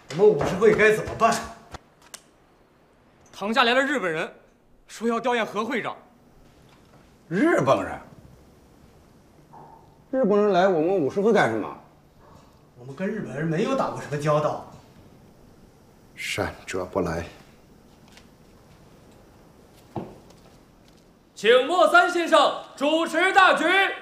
我们武士会该怎么办？ 堂下来了日本人，说要吊唁何会长。 日本人？日本人来我们武士会干什么？ 我们跟日本人没有打过什么交道。 善者不来。 请莫三先生主持大局。